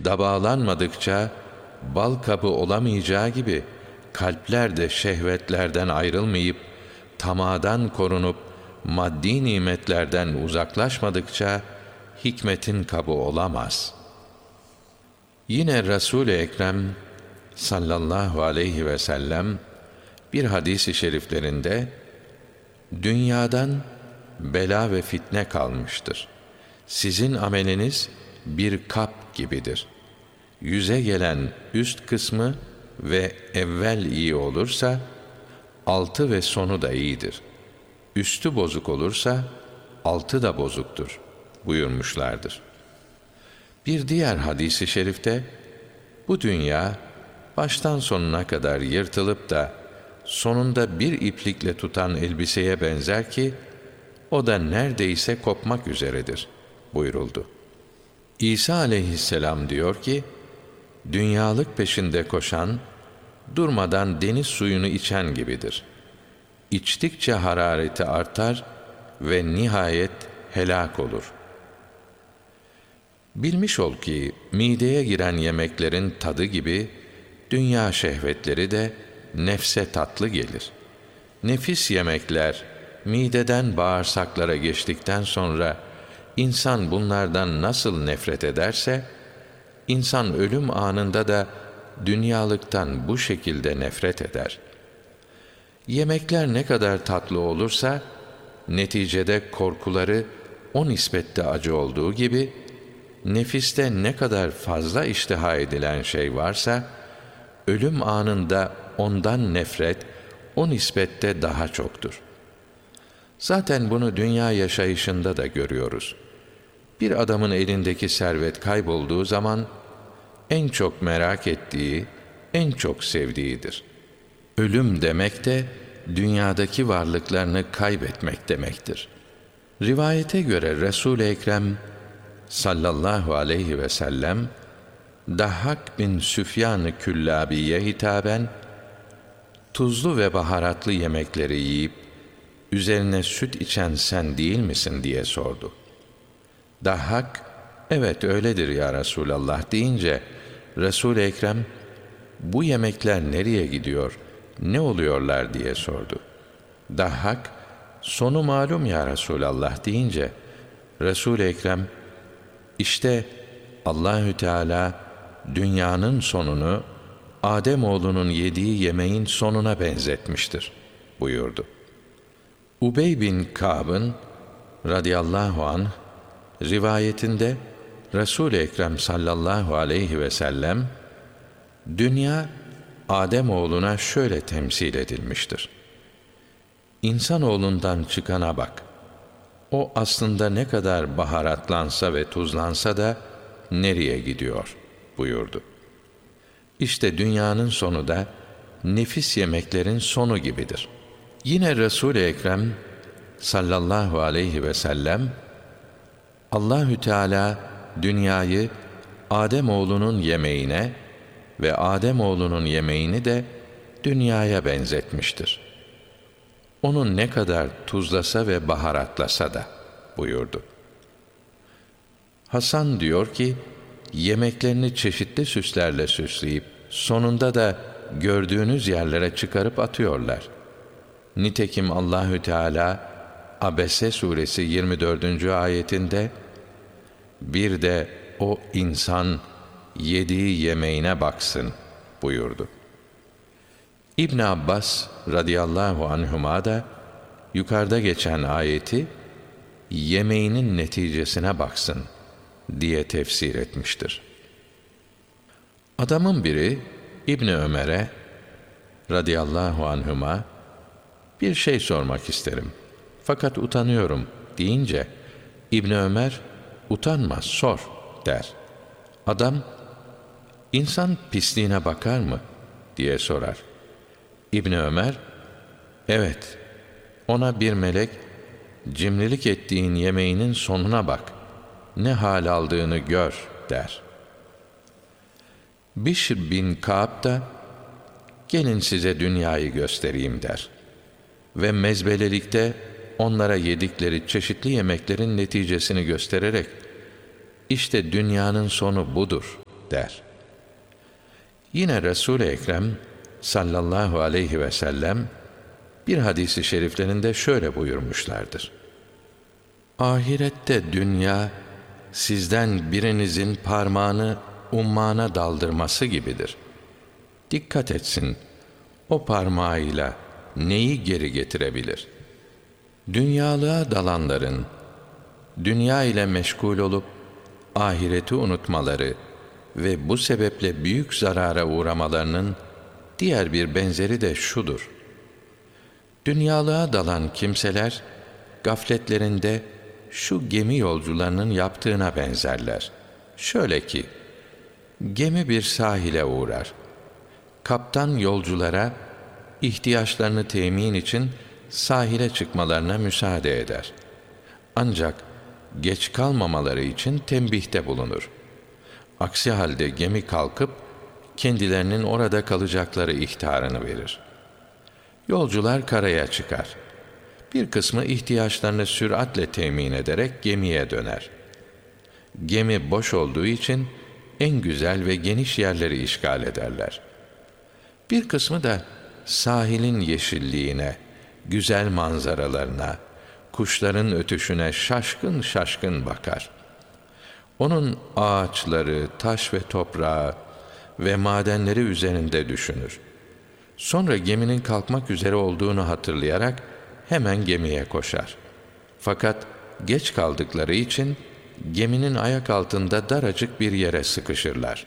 dabağlanmadıkça bal kabı olamayacağı gibi kalpler de şehvetlerden ayrılmayıp tamadan korunup maddi nimetlerden uzaklaşmadıkça hikmetin kabı olamaz. Yine Resul-i Ekrem sallallahu aleyhi ve sellem bir hadis-i şeriflerinde dünyadan bela ve fitne kalmıştır. Sizin ameliniz bir kap gibidir. Yüze gelen üst kısmı ve evvel iyi olursa altı ve sonu da iyidir. Üstü bozuk olursa altı da bozuktur buyurmuşlardır. Bir diğer hadis-i şerifte bu dünya baştan sonuna kadar yırtılıp da sonunda bir iplikle tutan elbiseye benzer ki o da neredeyse kopmak üzeredir buyuruldu. İsa aleyhisselam diyor ki, dünyalık peşinde koşan, durmadan deniz suyunu içen gibidir. İçtikçe harareti artar ve nihayet helak olur. Bilmiş ol ki, mideye giren yemeklerin tadı gibi, dünya şehvetleri de nefse tatlı gelir. Nefis yemekler, mideden bağırsaklara geçtikten sonra, İnsan bunlardan nasıl nefret ederse, insan ölüm anında da dünyalıktan bu şekilde nefret eder. Yemekler ne kadar tatlı olursa, neticede korkuları o nispette acı olduğu gibi, nefiste ne kadar fazla iştiha edilen şey varsa, ölüm anında ondan nefret o nispette daha çoktur. Zaten bunu dünya yaşayışında da görüyoruz. Bir adamın elindeki servet kaybolduğu zaman en çok merak ettiği, en çok sevdiğidir. Ölüm demek de dünyadaki varlıklarını kaybetmek demektir. Rivayete göre Resul-i Ekrem sallallahu aleyhi ve sellem Dahhak bin Süfyan-ı Küllabi'ye hitaben tuzlu ve baharatlı yemekleri yiyip üzerine süt içen sen değil misin diye sordu. Dahhak, evet öyledir ya Resulallah deyince, Resul-i Ekrem, bu yemekler nereye gidiyor, ne oluyorlar diye sordu. Dahhak, sonu malum ya Resulallah deyince, Resul-i Ekrem, işte Allahü Teala dünyanın sonunu Ademoğlunun yediği yemeğin sonuna benzetmiştir buyurdu. Ubey bin Kâb'ın radıyallahu anh rivayetinde Resul-i Ekrem sallallahu aleyhi ve sellem dünya Ademoğluna şöyle temsil edilmiştir. İnsanoğlundan çıkana bak. O aslında ne kadar baharatlansa ve tuzlansa da nereye gidiyor buyurdu. İşte dünyanın sonu da nefis yemeklerin sonu gibidir. Yine Resul-i Ekrem sallallahu aleyhi ve sellem Allahü Teala dünyayı Ademoğlunun yemeğine ve Ademoğlunun yemeğini de dünyaya benzetmiştir. Onu ne kadar tuzlasa ve baharatlasa da buyurdu. Hasan diyor ki, yemeklerini çeşitli süslerle süsleyip sonunda da gördüğünüz yerlere çıkarıp atıyorlar. Nitekim Allahü Teala Abese suresi 24. ayetinde bir de o insan yediği yemeğine baksın buyurdu. İbn Abbas radıyallahu anhuma da yukarıda geçen ayeti yemeğinin neticesine baksın diye tefsir etmiştir. Adamın biri İbn Ömer'e radıyallahu anhuma bir şey sormak isterim fakat utanıyorum deyince İbn Ömer utanma sor der. Adam insan pisliğine bakar mı diye sorar. İbn Ömer evet ona bir melek cimrilik ettiğin yemeğinin sonuna bak ne hal aldığını gör der. Bişr bin Kâb da gelin size dünyayı göstereyim der ve mezbelelikte onlara yedikleri çeşitli yemeklerin neticesini göstererek işte dünyanın sonu budur der. Yine Resul-i Ekrem sallallahu aleyhi ve sellem bir hadisi şeriflerinde şöyle buyurmuşlardır. Ahirette dünya sizden birinizin parmağını ummağına daldırması gibidir. Dikkat etsin, o parmağıyla neyi geri getirebilir? Dünyalığa dalanların, dünya ile meşgul olup ahireti unutmaları ve bu sebeple büyük zarara uğramalarının diğer bir benzeri de şudur. Dünyalığa dalan kimseler, gafletlerinde şu gemi yolcularının yaptığına benzerler. Şöyle ki, gemi bir sahile uğrar. Kaptan yolculara ihtiyaçlarını temin için sahile çıkmalarına müsaade eder. Ancak geç kalmamaları için tembihte bulunur. Aksi halde gemi kalkıp kendilerinin orada kalacakları ihtarını verir. Yolcular karaya çıkar. Bir kısmı ihtiyaçlarını süratle temin ederek gemiye döner. Gemi boş olduğu için en güzel ve geniş yerleri işgal ederler. Bir kısmı da sahilin yeşilliğine, güzel manzaralarına, kuşların ötüşüne şaşkın şaşkın bakar. Onun ağaçları, taş ve toprağı ve madenleri üzerinde düşünür. Sonra geminin kalkmak üzere olduğunu hatırlayarak hemen gemiye koşar. Fakat geç kaldıkları için geminin ayak altında daracık bir yere sıkışırlar.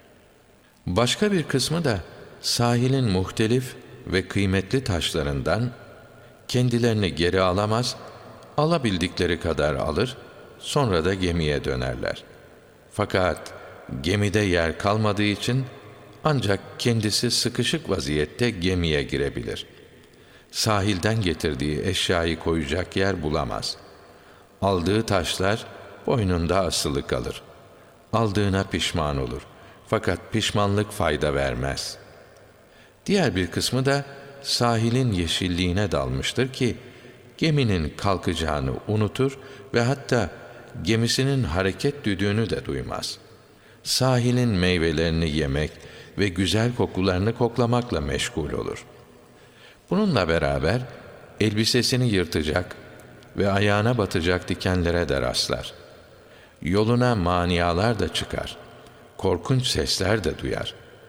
Başka bir kısmı da sahilin muhtelif ve kıymetli taşlarından kendilerini geri alamaz, alabildikleri kadar alır, sonra da gemiye dönerler. Fakat gemide yer kalmadığı için ancak kendisi sıkışık vaziyette gemiye girebilir. Sahilden getirdiği eşyayı koyacak yer bulamaz. Aldığı taşlar boynunda asılı kalır. Aldığına pişman olur. Fakat pişmanlık fayda vermez. Diğer bir kısmı da sahilin yeşilliğine dalmıştır ki geminin kalkacağını unutur ve hatta gemisinin hareket düdüğünü de duymaz. Sahilin meyvelerini yemek ve güzel kokularını koklamakla meşgul olur. Bununla beraber elbisesini yırtacak ve ayağına batacak dikenlere de rastlar. Yoluna manialar da çıkar. Korkunç sesler de duyar.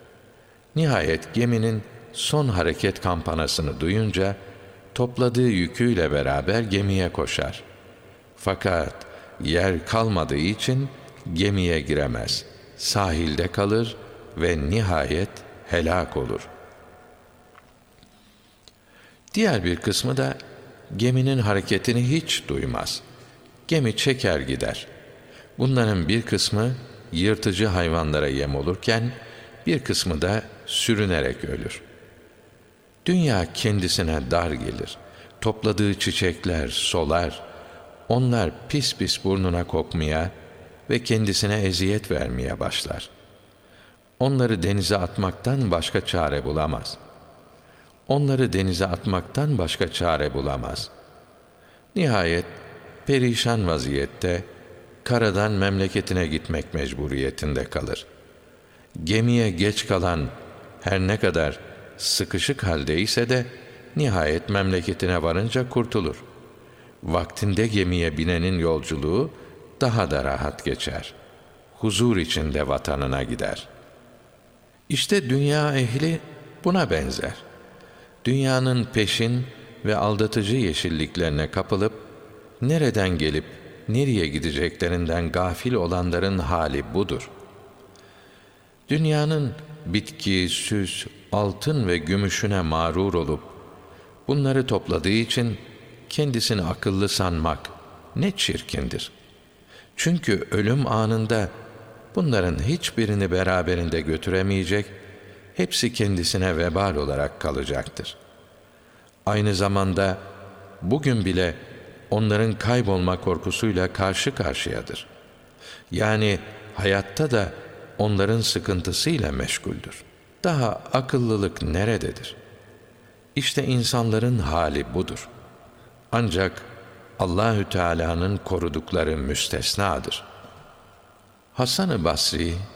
Nihayet geminin son hareket kampanasını duyunca topladığı yüküyle beraber gemiye koşar. Fakat yer kalmadığı için gemiye giremez. Sahilde kalır ve nihayet helak olur. Diğer bir kısmı da geminin hareketini hiç duymaz. Gemi çeker gider. Bunların bir kısmı yırtıcı hayvanlara yem olurken bir kısmı da sürünerek ölür. Dünya kendisine dar gelir. Topladığı çiçekler solar. Onlar pis pis burnuna kokmaya ve kendisine eziyet vermeye başlar. Onları denize atmaktan başka çare bulamaz. Onları denize atmaktan başka çare bulamaz. Nihayet perişan vaziyette karadan memleketine gitmek mecburiyetinde kalır. Gemiye geç kalan her ne kadar sıkışık haldeyse de nihayet memleketine varınca kurtulur. Vaktinde gemiye binenin yolculuğu daha da rahat geçer. Huzur içinde vatanına gider. İşte dünya ehli buna benzer. Dünyanın peşin ve aldatıcı yeşilliklerine kapılıp nereden gelip nereye gideceklerinden gafil olanların hali budur. Dünyanın bitki, süs, altın ve gümüşüne mağrur olup bunları topladığı için kendisini akıllı sanmak ne çirkindir. Çünkü ölüm anında bunların hiçbirini beraberinde götüremeyecek, hepsi kendisine vebal olarak kalacaktır. Aynı zamanda bugün bile onların kaybolma korkusuyla karşı karşıyadır. Yani hayatta da onların sıkıntısıyla meşguldür. Daha akıllılık nerededir? İşte insanların hali budur. Ancak Allahü Teala'nın korudukları müstesnadır. Hasan-ı Basri